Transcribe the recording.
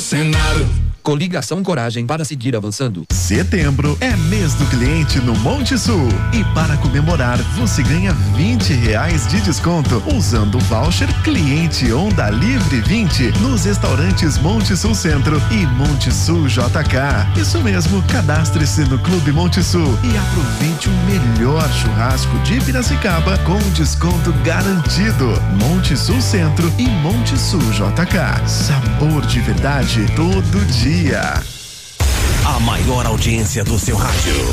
Senado. Coligação Coragem para seguir avançando. Setembro é mês do cliente no Monte Sul. E para comemorar, você ganha R$20 de desconto usando o voucher Cliente Onda Livre 20 nos restaurantes Monte Sul Centro e Monte Sul JK. Isso mesmo, cadastre-se no Clube Monte Sul e aproveite o melhor churrasco de Piracicaba com desconto garantido. Monte Sul Centro e Monte Sul JK. Sabor de verdade todo dia. A maior audiência do seu rádio.